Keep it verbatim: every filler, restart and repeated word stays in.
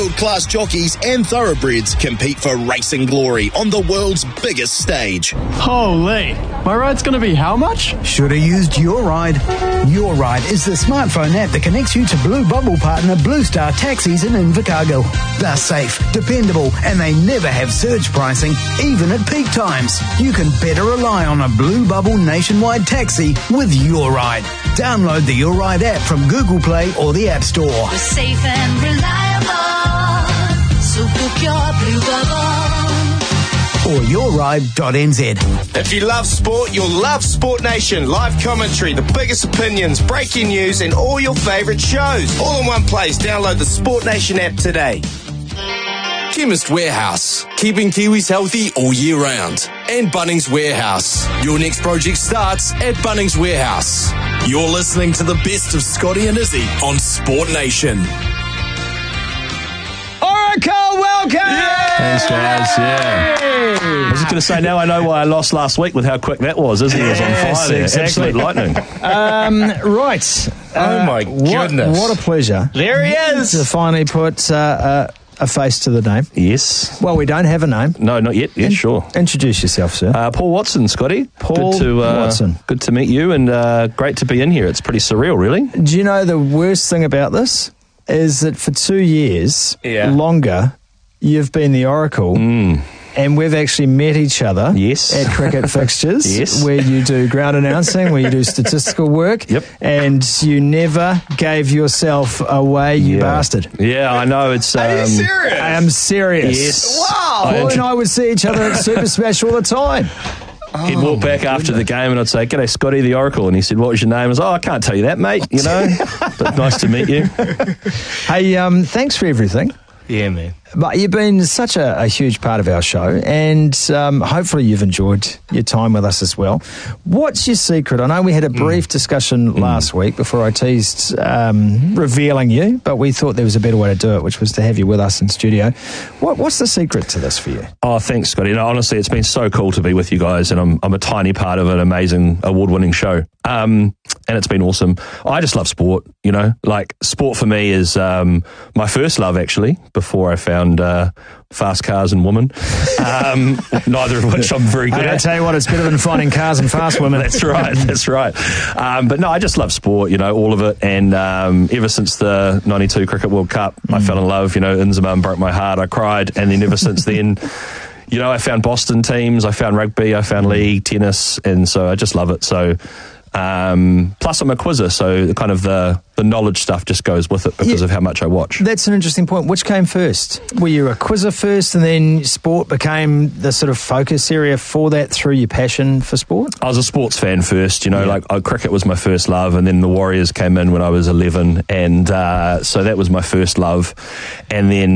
World-class jockeys and thoroughbreds compete for racing glory on the world's biggest stage. Holy, my ride's going to be how much? Should have used Your Ride. Your Ride is the smartphone app that connects you to Blue Bubble partner Blue Star Taxis in Invercargill. They're safe, dependable, and they never have surge pricing, even at peak times. You can better rely on a Blue Bubble nationwide taxi with Your Ride. Download the Your Ride app from Google Play or the App Store. We're safe and reliable, so book your Blue Bubble. Or your ride dot n z. If you love sport, you'll love Sport Nation. Live commentary, the biggest opinions, breaking news, and all your favourite shows. All in one place. Download the Sport Nation app today. Chemist Warehouse, keeping Kiwis healthy all year round. And Bunnings Warehouse. Your next project starts at Bunnings Warehouse. You're listening to the best of Scotty and Izzy on Sport Nation. Oracle, welcome! Yeah! Thanks, guys. Yeah. I was just going to say, now I know why I lost last week with how quick that was. Izzy was on Yes, fire there. exactly. Absolute lightning. Um, right. Oh, my what, goodness. What a pleasure. There he is. To finally put uh, uh, a face to the name. Yes. Well, we don't have a name. No, not yet. Yeah, In- sure. Introduce yourself, sir. Uh, Paul Watson, Scotty. Paul good to, uh, Watson. Good to meet you, and uh, great to be in here. It's pretty surreal, really. Do you know the worst thing about this? Is that for two years Yeah. longer, you've been the Oracle. Mm. And we've actually met each other Yes. at cricket fixtures, Yes. where you do ground announcing, where you do statistical work, Yep. and you never gave yourself away, you Yeah. bastard. Yeah, I know. It's. Um, Are you serious? I am serious. Yes. Wow. I Paul intro- and I would see each other at Super Smash all the time. He'd walk back after the game and I'd say, "G'day, Scotty, the Oracle." And he said, "What was your name?" I was, "Oh, I can't tell you that, mate, you know." But nice to meet you. Hey, um, thanks for everything. Yeah, man. But you've been such a, a huge part of our show, and um, hopefully you've enjoyed your time with us as well. What's your secret? I know we had a brief mm. discussion mm. last week before I teased um, revealing you, but we thought there was a better way to do it, which was to have you with us in studio. What, what's the secret to this for you? Oh, thanks, Scotty. No, honestly, it's been so cool to be with you guys, and I'm I'm a tiny part of an amazing award-winning show. Um, and it's been awesome. I just love sport, you know. Like, sport for me is um, my first love, actually, before I found uh, fast cars and women, um, neither of which I'm very good I at. tell you what, it's better than finding cars and fast women. That's right, that's right. Um, but no, I just love sport, you know, all of it. And um, ever since the ninety-two Cricket World Cup, mm. I fell in love. You know, Inzamam broke my heart. I cried. And then ever since then, you know, I found Boston teams, I found rugby, I found league, tennis. And so I just love it. So... Um, plus I'm a quizzer, so kind of the, the knowledge stuff just goes with it because Yeah. of how much I watch. That's an interesting point. Which came first? Were you a quizzer first and then sport became the sort of focus area for that through your passion for sport? I was a sports fan first, you know, Yeah. like uh, cricket was my first love, and then the Warriors came in when I was eleven, and uh, so that was my first love. And then